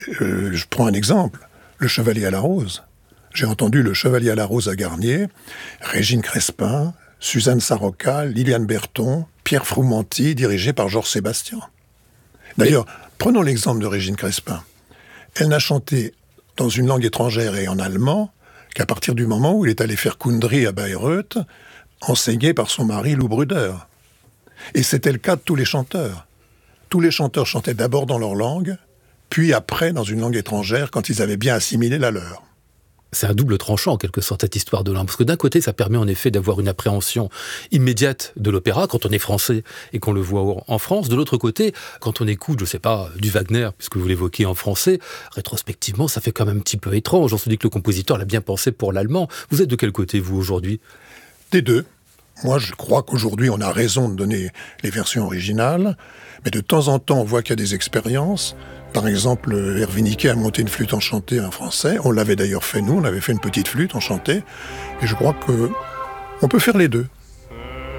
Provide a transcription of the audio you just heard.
Je prends un exemple, le Chevalier à la Rose. J'ai entendu le Chevalier à la Rose à Garnier, Régine Crespin, Suzanne Sarroca, Liliane Berton, Pierre Froumenti, dirigé par Georges Sébastien. D'ailleurs, prenons l'exemple de Régine Crespin. Elle n'a chanté dans une langue étrangère et en allemand qu'à partir du moment où il est allé faire Kundry à Bayreuth, enseigné par son mari Lou Bruder. Et c'était le cas de tous les chanteurs. Tous les chanteurs chantaient d'abord dans leur langue, puis après dans une langue étrangère quand ils avaient bien assimilé la leur. C'est un double tranchant, en quelque sorte, cette histoire de langue. Parce que d'un côté, ça permet en effet d'avoir une appréhension immédiate de l'opéra, quand on est français et qu'on le voit en France. De l'autre côté, quand on écoute, je sais pas, du Wagner, puisque vous l'évoquez en français, rétrospectivement, ça fait quand même un petit peu étrange. On se dit que le compositeur l'a bien pensé pour l'allemand. Vous êtes de quel côté, vous, aujourd'hui ? Des deux. Moi, je crois qu'aujourd'hui, on a raison de donner les versions originales, mais de temps en temps, on voit qu'il y a des expériences. Par exemple, Hervé Niquet a monté une flûte enchantée en français. On l'avait d'ailleurs fait, nous, on avait fait une petite flûte enchantée. Et je crois qu'on peut faire les deux.